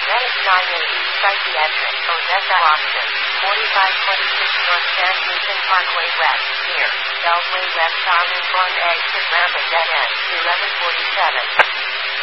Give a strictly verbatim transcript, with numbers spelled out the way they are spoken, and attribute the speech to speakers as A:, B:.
A: Venice nine eighty, Psychiatric, Odessa, Austin, forty-five twenty-six North San Lucian Parkway West, near Beltway West, Armand Bond Exit Ramp at Dead End, eleven forty-seven.